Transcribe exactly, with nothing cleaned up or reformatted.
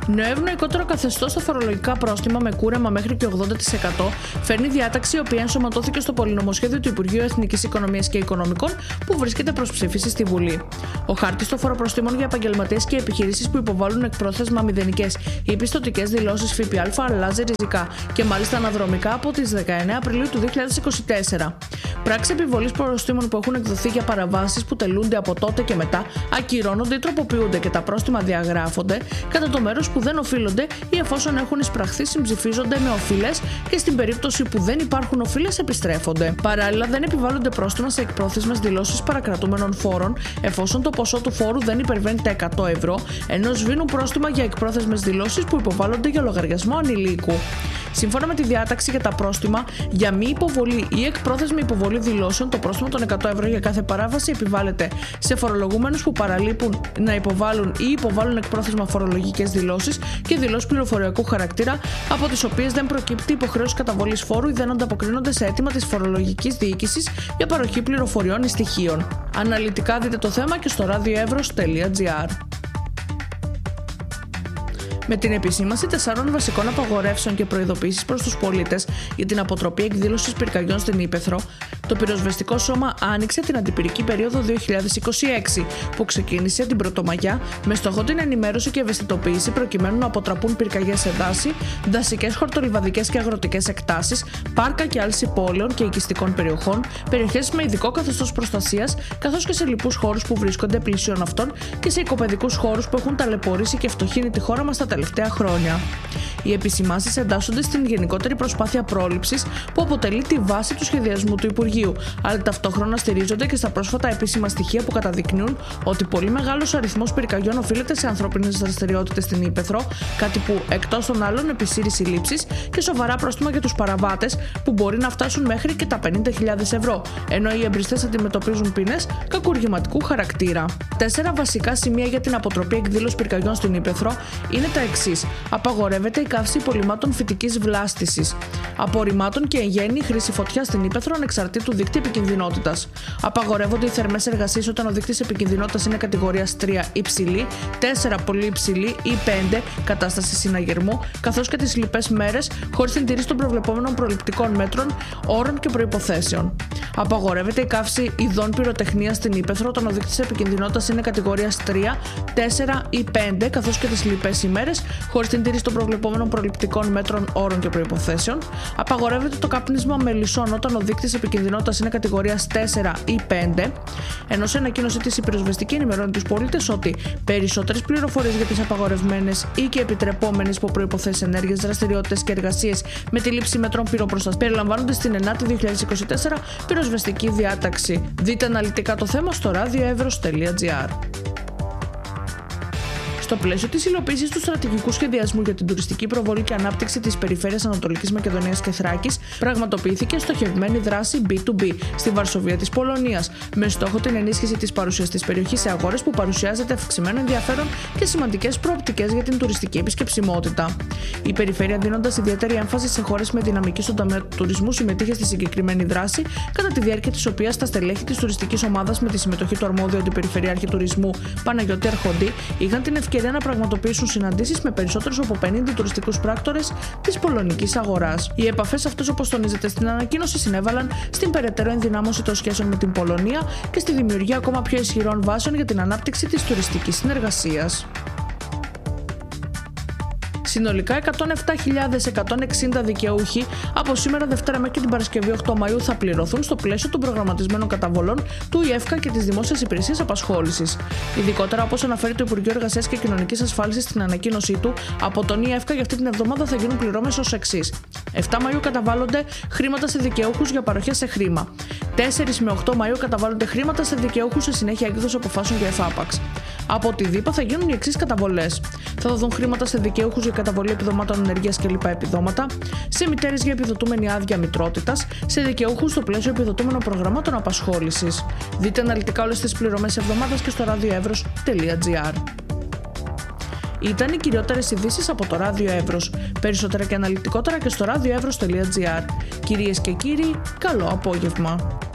Νέο ευνοϊκότερο καθεστώς στα φορολογικά πρόστιμα με κούρεμα μέχρι και ογδόντα τοις εκατό φέρνει διάταξη η οποία ενσωματώθηκε στο πολυνομοσχέδιο του Υπουργείου Εθνικής Οικονομίας και Οικονομικών που βρίσκεται προς ψήφιση στη Βουλή. Ο χάρτης των φοροπροστίμων για επαγγελματίες και επιχειρήσεις που υποβάλλουν εκπρόθεσμα μηδενικές ή πιστωτικές δηλώσεις ΦΠΑ αλλάζει ριζικά και μάλιστα αναδρομικά από τις δεκαεννέα Απριλίου του δύο χιλιάδες είκοσι τέσσερα. Πράξεις επιβολής προστίμων που έχουν εκδοθεί για παραβάσεις που τελούνται από τότε και μετά ακυρώνονται ή τροποποιούνται και τα πρόστιμα διαγράφονται κατά το μέρος που δεν οφείλονται ή εφόσον έχουν εισπραχθεί συμψηφίζονται με οφείλες και στην περίπτωση που δεν υπάρχουν οφείλες επιστρέφονται. Παράλληλα, δεν επιβάλλονται πρόστιμα σε εκπρόθεσμες δηλώσεις παρακρατούμενων φόρων εφόσον το ποσό του φόρου δεν υπερβαίνει τα εκατό ευρώ, ενώ σβήνουν πρόστιμα για εκπρόθεσμες δηλώσεις που υποβάλλονται για λογαριασμό ανηλίκου. Σύμφωνα με τη διάταξη για τα πρόστιμα, για μη υποβολή ή εκπρόθεσμη υποβολή δηλώσεων, το πρόστιμο των εκατό ευρώ για κάθε παράβαση επιβάλλεται σε φορολογούμενους που παραλείπουν να υποβάλουν ή υποβάλλουν εκπρόθεσμα φορολογικές δηλώσεις και δηλώσεις πληροφοριακού χαρακτήρα, από τις οποίες δεν προκύπτει υποχρέωση καταβολής φόρου ή δεν ανταποκρίνονται σε αίτημα της φορολογικής διοίκησης για παροχή πληροφοριών ή στοιχείων. Αναλυτικά δείτε το θέμα και στο radioevros τελεία gr. Με την επισήμανση τεσσάρων βασικών απαγορεύσεων και προειδοποιήσεις προς τους πολίτες για την αποτροπή εκδήλωσης πυρκαγιών στην Ύπαιθρο, το Πυροσβεστικό Σώμα άνοιξε την αντιπυρική περίοδο δύο χιλιάδες είκοσι έξι, που ξεκίνησε την Πρωτομαγιά με στόχο την ενημέρωση και ευαισθητοποίηση προκειμένου να αποτραπούν πυρκαγιές σε δάση, δασικές, χορτολιβαδικές και αγροτικές εκτάσεις, πάρκα και άλυση πόλεων και οικιστικών περιοχών, περιοχές με ειδικό καθεστώς προστασίας, καθώς και σε λοιπούς χώρους που βρίσκονται πλησίων αυτών και σε οικοπαιδικούς χώρους που έχουν ταλαιπωρήσει και φτωχύνει τη χώρα μας τα τελευταία χρόνια. Οι επισημάνσεις εντάσσονται στην γενικότερη προσπάθεια πρόληψης που αποτελεί τη βάση του σχεδιασμού του Υπουργείου, αλλά ταυτόχρονα στηρίζονται και στα πρόσφατα επίσημα στοιχεία που καταδεικνύουν ότι πολύ μεγάλος αριθμός πυρκαγιών οφείλεται σε ανθρώπινες δραστηριότητες στην Ύπαιθρο, κάτι που εκτός των άλλων επισύρει συλλήψεις και σοβαρά πρόστιμα για τους παραβάτες που μπορεί να φτάσουν μέχρι και τα πενήντα χιλιάδες ευρώ, ενώ οι εμπριστές αντιμετωπίζουν ποινές κακουργηματικού χαρακτήρα. Τέσσερα βασικά σημεία για την αποτροπή εκδήλωσης πυρκαγιών στην Ύπαιθρο είναι τα εξής. Απαγορεύεται η καύση υπολειμμάτων φυτικής βλάστησης. Απορριμμάτων και εν γέννη χρήση φωτιά στην Ύπαιθρο ανεξαρτήτου δείκτη επικινδυνότητας. Απαγορεύονται οι θερμές εργασίες όταν ο δείκτης επικινδυνότητας είναι κατηγορίας τρία υψηλή, τέσσερα πολύ υψηλή ή πέντε κατάσταση συναγερμού, καθώς και τις λοιπές μέρες χωρίς την τήρηση των προβλεπόμενων προληπτικών μέτρων, όρων και προϋποθέσεων. Απαγορεύεται η καύση ειδών πυροτεχνίας στην Ύπαιθρο όταν ο δείκτης επικινδυνότητας είναι κατηγορίας τρία, τέσσερα ή πέντε, καθώς και τις λοιπές ημέρες χωρίς την τήρηση των προβλεπόμενων προληπτικών μέτρων, όρων και προϋποθέσεων. Απαγορεύεται το κάπνισμα μελισσών όταν ο δείκτης επικινδυνότητας είναι κατηγορίας τέσσερα ή πέντε, ενώ σε ανακοίνωσή της η πυροσβεστική ενημερώνει τους πολίτες ότι περισσότερες πληροφορίες για τις απαγορευμένες ή και επιτρεπόμενες υπό προϋποθέσεις ενέργειες, δραστηριότητες και εργασίες με τη λήψη μέτρων πυροπροστασίας περιλαμβάνονται στην ενάτη δύο χιλιάδες είκοσι τέσσερα πυροσβεστική διάταξη. Δείτε αναλυτικά το θέμα στο radioevros τελεία gr. Στο πλαίσιο της υλοποίησης του στρατηγικού σχεδιασμού για την τουριστική προβολή και ανάπτυξη της περιφέρειας Ανατολικής Μακεδονίας και Θράκης, πραγματοποιήθηκε στοχευμένη δράση μπι του μπι στη Βαρσοβία της Πολωνίας, με στόχο την ενίσχυση της παρουσίας της περιοχής σε αγορές που παρουσιάζεται αυξημένο ενδιαφέρον και σημαντικές προοπτικές για την τουριστική επισκεψιμότητα. Η περιφέρεια, δίνοντας ιδιαίτερη έμφαση σε χώρες με δυναμική στον τομέα του τουρισμού, συμμετείχε στη συγκεκριμένη δράση, κατά τη διάρκεια της οποίας τα στελέχη της τουριστικής ομάδας, με τη συμμετοχή του αρμόδιου αντιπεριφερειάρχη τουρισμού Παναγιώτη Αρχοντή, είχαν την ευκαιρία να πραγματοποιήσουν συναντήσεις με περισσότερους από πενήντα τουριστικούς πράκτορες της πολωνικής αγοράς. Οι επαφές αυτές, όπως τονίζεται στην ανακοίνωση, συνέβαλαν στην περαιτέρω ενδυνάμωση των σχέσεων με την Πολωνία και στη δημιουργία ακόμα πιο ισχυρών βάσεων για την ανάπτυξη της τουριστικής συνεργασίας. Συνολικά εκατόν επτά χιλιάδες εκατόν εξήντα δικαιούχοι από σήμερα Δευτέρα μέχρι την Παρασκευή οκτώ Μαΐου θα πληρωθούν στο πλαίσιο των προγραμματισμένων καταβολών του ΙΕΦΚΑ και της Δημόσιας Υπηρεσίας Απασχόλησης. Ειδικότερα, όπως αναφέρει το Υπουργείο Εργασίας και Κοινωνικής Ασφάλισης στην ανακοίνωσή του, από τον ΙΕΦΚΑ για αυτή την εβδομάδα θα γίνουν πληρώμες ως εξής. επτά Μαΐου καταβάλλονται χρήματα σε δικαιούχους για παροχές σε χρήμα. τέσσερα με οκτώ Μαΐου καταβάλλονται χρήματα σε δικαιούχους σε συνέχεια έκδοση αποφάσεων για εφάπαξ. Από τη ΔΥΠΑ θα γίνουν οι εξής καταβολές. Θα δοθούν χρήματα σε δικαιούχους για καταβολή επιδομάτων ενεργείας και λοιπά επιδόματα, σε μητέρες για επιδοτούμενη άδεια μητρότητας, σε δικαιούχους στο πλαίσιο επιδοτούμενων προγραμμάτων απασχόλησης. Δείτε αναλυτικά όλες τις πληρωμές εβδομάδας και στο radioevros τελεία gr. Ήταν οι κυριότερες ειδήσεις από το RadioEvros. Περισσότερα και αναλυτικότερα και στο radioevros τελεία gr. Κυρίες και κύριοι, καλό απόγευμα.